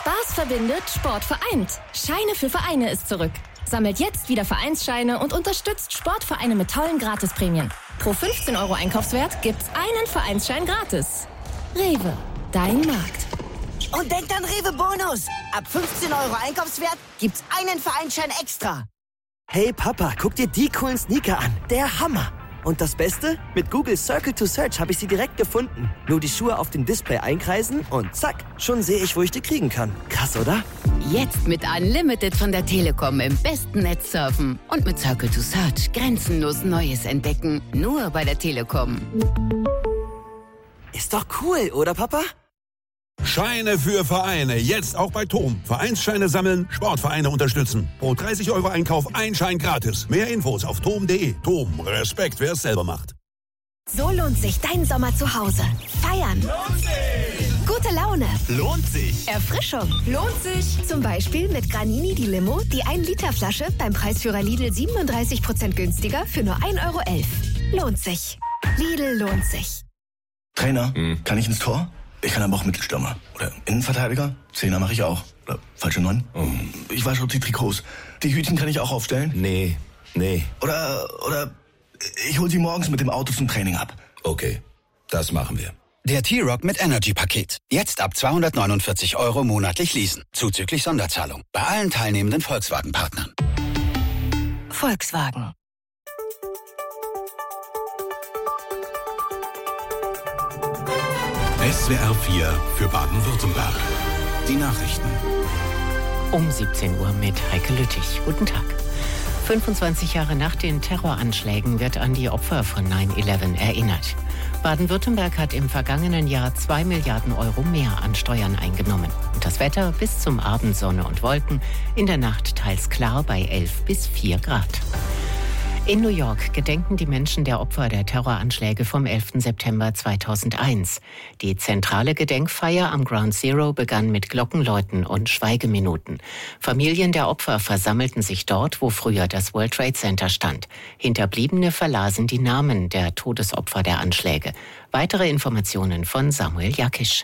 Spaß verbindet, Sport vereint. Scheine für Vereine ist zurück. Sammelt jetzt wieder Vereinsscheine und unterstützt Sportvereine mit tollen Gratisprämien. Pro 15 € Einkaufswert gibt's einen Vereinsschein gratis. Rewe, dein Markt. Und denkt an Rewe Bonus. Ab 15 € Einkaufswert gibt's einen Vereinsschein extra. Hey Papa, guck dir die coolen Sneaker an. Der Hammer. Und das Beste? Mit Google Circle to Search habe ich sie direkt gefunden. Nur die Schuhe auf dem Display einkreisen und zack, schon sehe ich, wo ich die kriegen kann. Krass, oder? Jetzt mit Unlimited von der Telekom im besten Netz surfen. Und mit Circle to Search grenzenlos Neues entdecken. Nur bei der Telekom. Ist doch cool, oder Papa? Scheine für Vereine. Jetzt auch bei TOM. Vereinsscheine sammeln, Sportvereine unterstützen. Pro 30 € Einkauf ein Schein gratis. Mehr Infos auf tom.de. TOM. Respekt, wer es selber macht. So lohnt sich dein Sommer zu Hause. Feiern. Lohnt sich. Gute Laune. Lohnt sich. Erfrischung. Lohnt sich. Zum Beispiel mit Granini die Limo, die 1-Liter-Flasche beim Preisführer Lidl 37% günstiger für nur 1,11 €. Lohnt sich. Lidl lohnt sich. Trainer, kann ich ins Tor? Ich kann aber auch Mittelstürmer. Oder Innenverteidiger? Zehner mache ich auch. Oder falsche 9? Ich wasche die Trikots. Die Hütchen kann ich auch aufstellen? Nee. Oder ich hol sie morgens mit dem Auto zum Training ab. Okay, das machen wir. Der T-Rock mit Energy-Paket. Jetzt ab 249 € monatlich leasen. Zuzüglich Sonderzahlung. Bei allen teilnehmenden Volkswagen-Partnern. Volkswagen. SWR 4 für Baden-Württemberg. Die Nachrichten. Um 17 Uhr mit Heike Lüttich. Guten Tag. 25 Jahre nach den Terroranschlägen wird an die Opfer von 9/11 erinnert. Baden-Württemberg hat im vergangenen Jahr 2 Milliarden € mehr an Steuern eingenommen. Und das Wetter bis zum Abend Sonne und Wolken, in der Nacht teils klar bei 11 bis 4 Grad. In New York gedenken die Menschen der Opfer der Terroranschläge vom 11. September 2001. Die zentrale Gedenkfeier am Ground Zero begann mit Glockenläuten und Schweigeminuten. Familien der Opfer versammelten sich dort, wo früher das World Trade Center stand. Hinterbliebene verlasen die Namen der Todesopfer der Anschläge. Weitere Informationen von Samuel Jakisch.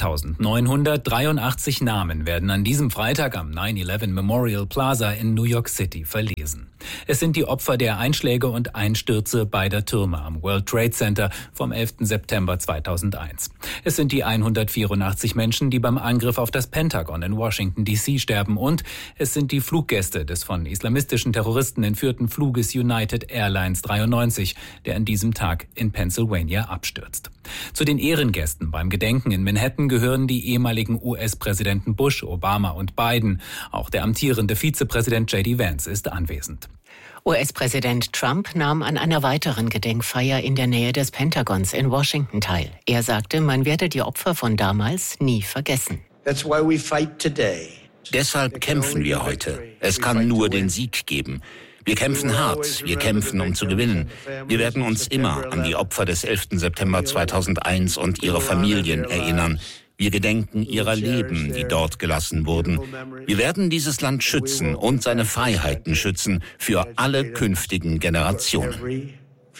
2983 Namen werden an diesem Freitag am 9/11 Memorial Plaza in New York City verlesen. Es sind die Opfer der Einschläge und Einstürze beider Türme am World Trade Center vom 11. September 2001. Es sind die 184 Menschen, die beim Angriff auf das Pentagon in Washington D.C. sterben, und es sind die Fluggäste des von islamistischen Terroristen entführten Fluges United Airlines 93, der an diesem Tag in Pennsylvania abstürzt. Zu den Ehrengästen beim Gedenken in Manhattan gehören die ehemaligen US-Präsidenten Bush, Obama und Biden. Auch der amtierende Vizepräsident J.D. Vance ist anwesend. US-Präsident Trump nahm an einer weiteren Gedenkfeier in der Nähe des Pentagons in Washington teil. Er sagte, man werde die Opfer von damals nie vergessen. Deshalb kämpfen wir heute. Es kann nur den Sieg geben. Wir kämpfen hart, wir kämpfen, um zu gewinnen. Wir werden uns immer an die Opfer des 11. September 2001 und ihre Familien erinnern. Wir gedenken ihrer Leben, die dort gelassen wurden. Wir werden dieses Land schützen und seine Freiheiten schützen für alle künftigen Generationen.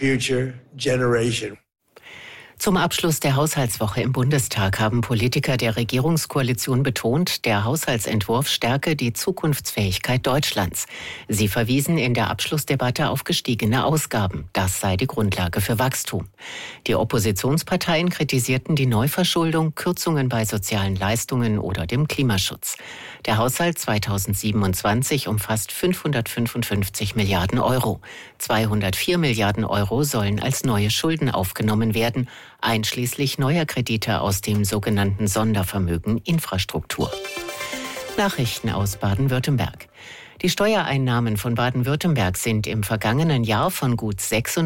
Zum Abschluss der Haushaltswoche im Bundestag haben Politiker der Regierungskoalition betont, der Haushaltsentwurf stärke die Zukunftsfähigkeit Deutschlands. Sie verwiesen in der Abschlussdebatte auf gestiegene Ausgaben. Das sei die Grundlage für Wachstum. Die Oppositionsparteien kritisierten die Neuverschuldung, Kürzungen bei sozialen Leistungen oder dem Klimaschutz. Der Haushalt 2027 umfasst 555 Milliarden €. 204 Milliarden € sollen als neue Schulden aufgenommen werden, einschließlich neuer Kredite aus dem sogenannten Sondervermögen Infrastruktur. Nachrichten aus Baden-Württemberg. Die Steuereinnahmen von Baden-Württemberg sind im vergangenen Jahr von gut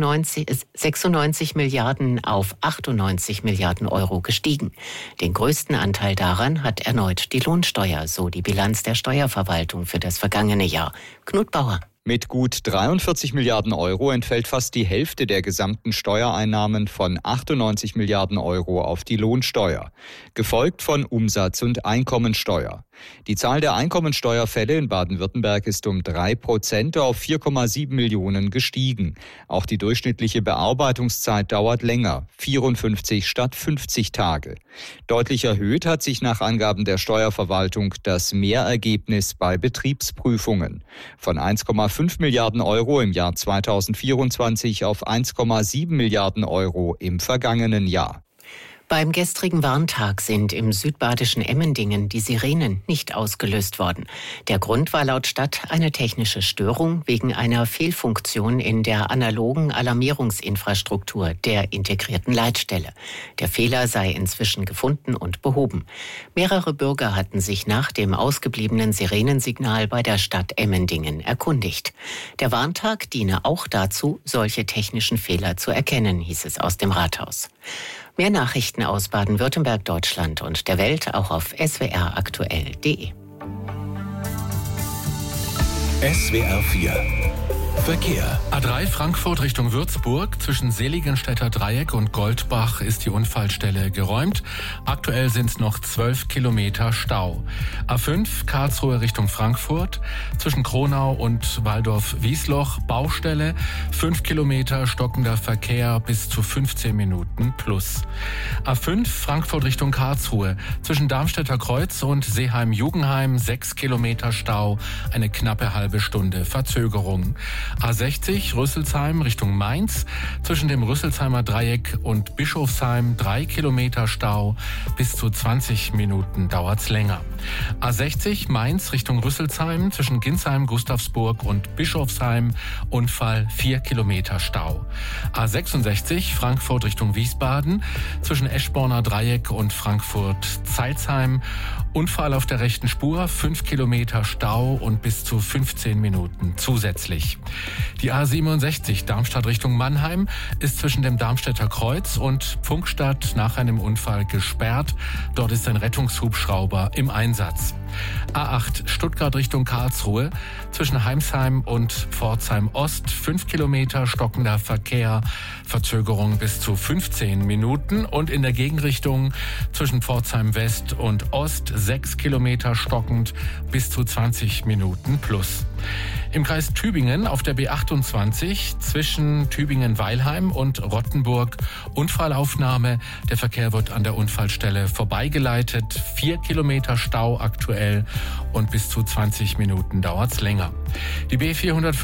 96 Milliarden auf 98 Milliarden € gestiegen. Den größten Anteil daran hat erneut die Lohnsteuer, so die Bilanz der Steuerverwaltung für das vergangene Jahr. Knut Bauer. Mit gut 43 Milliarden Euro entfällt fast die Hälfte der gesamten Steuereinnahmen von 98 Milliarden Euro auf die Lohnsteuer, gefolgt von Umsatz- und Einkommensteuer. Die Zahl der Einkommensteuerfälle in Baden-Württemberg ist um 3% auf 4,7 Millionen gestiegen. Auch die durchschnittliche Bearbeitungszeit dauert länger, 54 statt 50 Tage. Deutlich erhöht hat sich nach Angaben der Steuerverwaltung das Mehrergebnis bei Betriebsprüfungen. Von 1,5 Milliarden Euro im Jahr 2024 auf 1,7 Milliarden Euro im vergangenen Jahr. Beim gestrigen Warntag sind im südbadischen Emmendingen die Sirenen nicht ausgelöst worden. Der Grund war laut Stadt eine technische Störung wegen einer Fehlfunktion in der analogen Alarmierungsinfrastruktur der integrierten Leitstelle. Der Fehler sei inzwischen gefunden und behoben. Mehrere Bürger hatten sich nach dem ausgebliebenen Sirenensignal bei der Stadt Emmendingen erkundigt. Der Warntag diene auch dazu, solche technischen Fehler zu erkennen, hieß es aus dem Rathaus. Mehr Nachrichten aus Baden-Württemberg, Deutschland und der Welt auch auf swraktuell.de. SWR 4 Verkehr. A3 Frankfurt Richtung Würzburg. Zwischen Seligenstädter Dreieck und Goldbach ist die Unfallstelle geräumt. Aktuell sind es noch 12 Kilometer Stau. A5 Karlsruhe Richtung Frankfurt. Zwischen Kronau und Waldorf-Wiesloch Baustelle. 5 Kilometer stockender Verkehr bis zu 15 Minuten plus. A5 Frankfurt Richtung Karlsruhe. Zwischen Darmstädter Kreuz und Seeheim-Jugenheim 6 Kilometer Stau. Eine knappe halbe Stunde Verzögerung. A60 Rüsselsheim Richtung Mainz. Zwischen dem Rüsselsheimer Dreieck und Bischofsheim 3 Kilometer Stau. Bis zu 20 Minuten dauert's länger. A60 Mainz Richtung Rüsselsheim. Zwischen Ginsheim, Gustavsburg und Bischofsheim. Unfall 4 Kilometer Stau. A66 Frankfurt Richtung Wiesbaden. Zwischen Eschborner Dreieck und Frankfurt-Zeilsheim. Unfall auf der rechten Spur, 5 Kilometer Stau und bis zu 15 Minuten zusätzlich. Die A67 Darmstadt Richtung Mannheim ist zwischen dem Darmstädter Kreuz und Pfunkstadt nach einem Unfall gesperrt. Dort ist ein Rettungshubschrauber im Einsatz. A8 Stuttgart Richtung Karlsruhe. Zwischen Heimsheim und Pforzheim Ost 5 Kilometer stockender Verkehr. Verzögerung bis zu 15 Minuten. Und in der Gegenrichtung zwischen Pforzheim West und Ost 6 Kilometer stockend bis zu 20 Minuten plus. Im Kreis Tübingen auf der B28 zwischen Tübingen-Weilheim und Rottenburg Unfallaufnahme. Der Verkehr wird an der Unfallstelle vorbeigeleitet. 4 Kilometer Stau aktuell und bis zu 20 Minuten dauert's länger. Die B405